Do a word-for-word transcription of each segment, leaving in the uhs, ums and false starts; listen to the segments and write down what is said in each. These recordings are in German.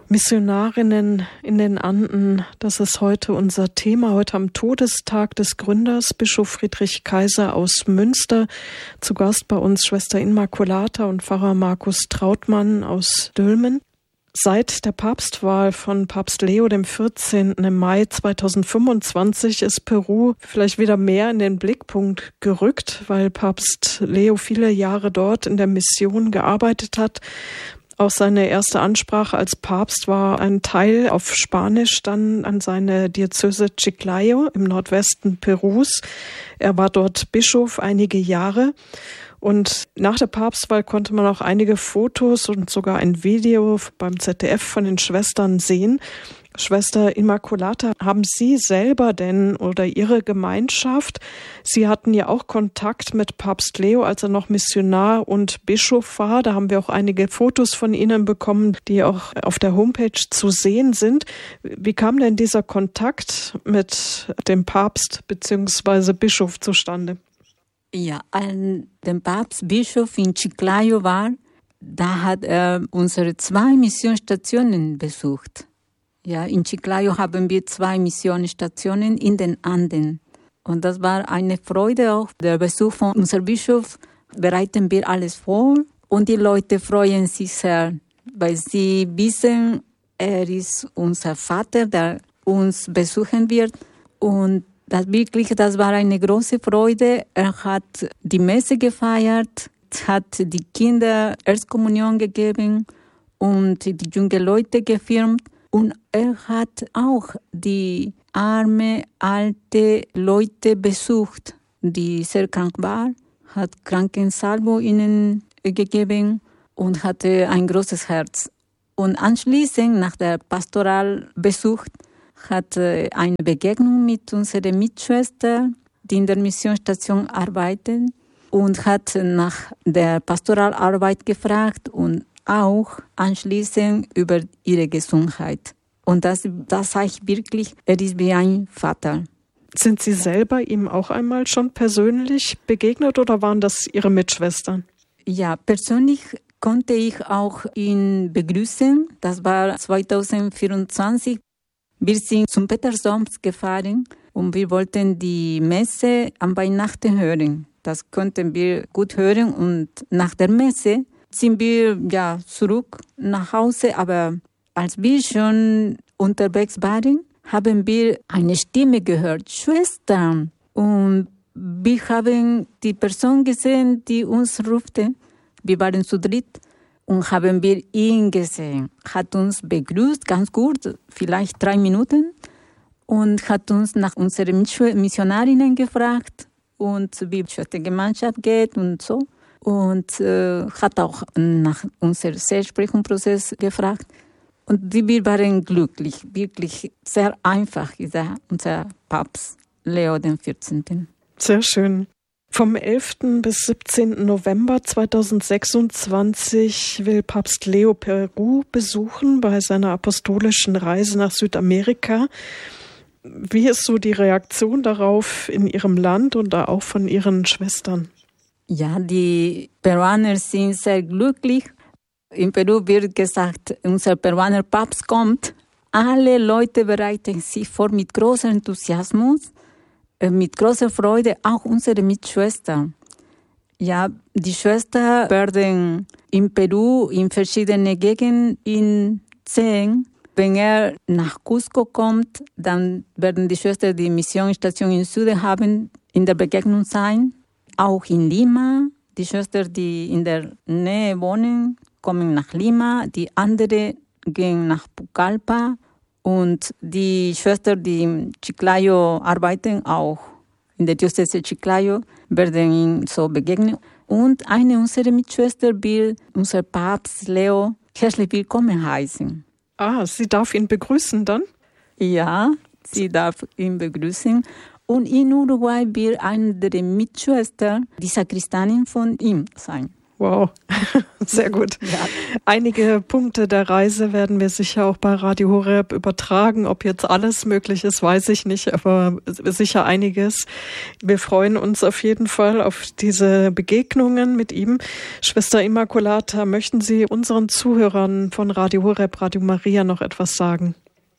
Missionarinnen in den Anden, das ist heute unser Thema, heute am Todestag des Gründers, Bischof Friedrich Kaiser aus Münster. Zu Gast bei uns Schwester Immaculata und Pfarrer Markus Trautmann aus Dülmen. Seit der Papstwahl von Papst Leo dem vierzehnten im Mai zweitausendfünfundzwanzig ist Peru vielleicht wieder mehr in den Blickpunkt gerückt, weil Papst Leo viele Jahre dort in der Mission gearbeitet hat. Auch seine erste Ansprache als Papst war ein Teil auf Spanisch dann an seine Diözese Chiclayo im Nordwesten Perus. Er war dort Bischof einige Jahre. Und nach der Papstwahl konnte man auch einige Fotos und sogar ein Video beim Z D F von den Schwestern sehen. Schwester Immaculata, haben Sie selber denn oder Ihre Gemeinschaft, Sie hatten ja auch Kontakt mit Papst Leo, als er noch Missionar und Bischof war. Da haben wir auch einige Fotos von Ihnen bekommen, die auch auf der Homepage zu sehen sind. Wie kam denn dieser Kontakt mit dem Papst bzw. Bischof zustande? Ja, als der Papst Bischof in Chiclayo war, da hat er unsere zwei Missionsstationen besucht. Ja, in Chiclayo haben wir zwei Missionsstationen in den Anden. Und das war eine Freude auch. Der Besuch von unserem Bischof bereiten wir alles vor. Und die Leute freuen sich sehr, weil sie wissen, er ist unser Vater, der uns besuchen wird. Und das wirklich, das war eine große Freude. Er hat die Messe gefeiert, hat die Kinder Erstkommunion gegeben und die jungen Leute gefilmt. Und er hat auch die arme, alte Leute besucht, die sehr krank waren, hat Krankensalbung ihnen gegeben und hatte ein großes Herz. Und anschließend, nach der Pastoralbesuch, hat eine Begegnung mit unserer Mitschwester, die in der Missionsstation arbeitet, und hat nach der Pastoralarbeit gefragt und auch anschließend über ihre Gesundheit. Und das, das sage ich wirklich, er ist wie ein Vater. Sind Sie selber ihm auch einmal schon persönlich begegnet oder waren das Ihre Mitschwestern? Ja, persönlich konnte ich auch ihn begrüßen. Das war zweitausendvierundzwanzig. Wir sind zum Petersdom gefahren und wir wollten die Messe am Weihnachten hören. Das konnten wir gut hören und nach der Messe sind wir ja zurück nach Hause. Aber als wir schon unterwegs waren, haben wir eine Stimme gehört, Schwestern. Und wir haben die Person gesehen, die uns rufte. Wir waren zu dritt. Und haben wir ihn gesehen, hat uns begrüßt, ganz gut, vielleicht drei Minuten, und hat uns nach unseren Missionarinnen gefragt und wie es der Gemeinschaft geht und so. Und äh, hat auch nach unserem Selbstsprechungsprozess gefragt. Und wir waren glücklich, wirklich sehr einfach, ist er, unser Papst Leo der vierzehnte. Sehr schön. Vom elften bis siebzehnten November zweitausendsechsundzwanzig will Papst Leo Peru besuchen bei seiner apostolischen Reise nach Südamerika. Wie ist so die Reaktion darauf in Ihrem Land und da auch von Ihren Schwestern? Ja, die Peruaner sind sehr glücklich. In Peru wird gesagt, unser Peruaner Papst kommt. Alle Leute bereiten sich vor mit großem Enthusiasmus. Mit großer Freude, auch unsere Mitschwestern. Ja, die Schwestern werden in Peru in verschiedene Gegenden ihn sehen. Wenn er nach Cusco kommt, dann werden die Schwestern die Missionsstation im Süden haben, in der Begegnung sein. Auch in Lima, die Schwestern, die in der Nähe wohnen, kommen nach Lima. Die anderen gehen nach Pucallpa. Und die Schwestern, die in Chiclayo arbeiten, auch in der Diözese Chiclayo, werden ihm so begegnen. Und eine unserer Mitschwestern will unser Papst Leo herzlich willkommen heißen. Ah, sie darf ihn begrüßen dann? Ja, sie darf ihn begrüßen. Und in Uruguay wird eine der Mitschwestern die Sakristanin von ihm sein. Wow, sehr gut. Ja. Einige Punkte der Reise werden wir sicher auch bei Radio Horeb übertragen. Ob jetzt alles möglich ist, weiß ich nicht, aber sicher einiges. Wir freuen uns auf jeden Fall auf diese Begegnungen mit ihm. Schwester Immaculata, möchten Sie unseren Zuhörern von Radio Horeb, Radio Maria noch etwas sagen?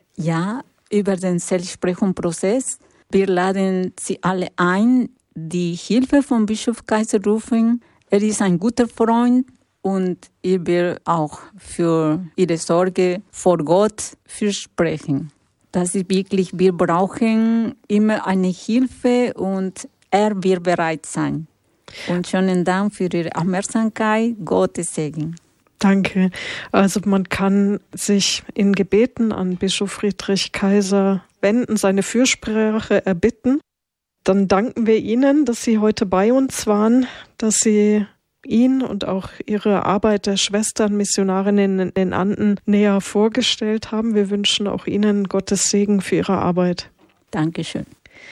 Ja, über den Seelsprechungsprozess. Wir laden Sie alle ein, die Hilfe von Bischof Kaiser rufen. Er ist ein guter Freund und er will auch für Ihre Sorge vor Gott fürsprechen. Das ist wirklich, wir brauchen immer eine Hilfe und er wird bereit sein. Und schönen Dank für Ihre Aufmerksamkeit. Gottes Segen. Danke. Also man kann sich in Gebeten an Bischof Friedrich Kaiser wenden, seine Fürsprache erbitten. Dann danken wir Ihnen, dass Sie heute bei uns waren, dass Sie ihn und auch Ihre Arbeit der Schwestern Missionarinnen in den Anden näher vorgestellt haben. Wir wünschen auch Ihnen Gottes Segen für Ihre Arbeit. Dankeschön.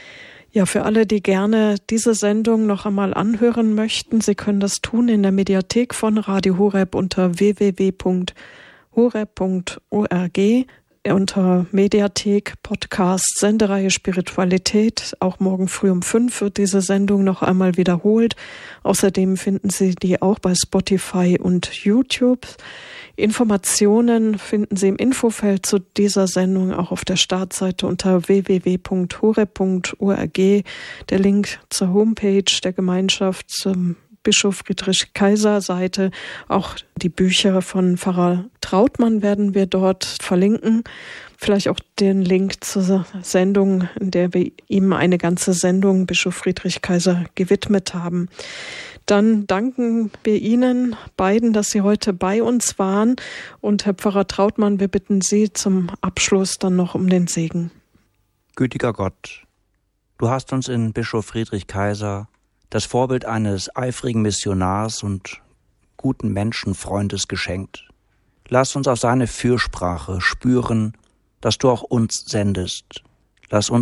Ja, für alle, die gerne diese Sendung noch einmal anhören möchten, Sie können das tun in der Mediathek von Radio Horeb unter w w w punkt horeb punkt org. Unter Mediathek, Podcast, Sendereihe Spiritualität. Auch morgen früh um fünf wird diese Sendung noch einmal wiederholt. Außerdem finden Sie die auch bei Spotify und YouTube. Informationen finden Sie im Infofeld zu dieser Sendung auch auf der Startseite unter w w w punkt horeb punkt org. Der Link zur Homepage der Gemeinschaft zum Bischof Friedrich Kaiser Seite. Auch die Bücher von Pfarrer Trautmann werden wir dort verlinken. Vielleicht auch den Link zur Sendung, in der wir ihm eine ganze Sendung, Bischof Friedrich Kaiser, gewidmet haben. Dann danken wir Ihnen beiden, dass Sie heute bei uns waren. Und Herr Pfarrer Trautmann, wir bitten Sie zum Abschluss dann noch um den Segen. Gütiger Gott, du hast uns in Bischof Friedrich Kaiser das Vorbild eines eifrigen Missionars und guten Menschenfreundes geschenkt. Lass uns auf seine Fürsprache spüren, dass du auch uns sendest. Lass uns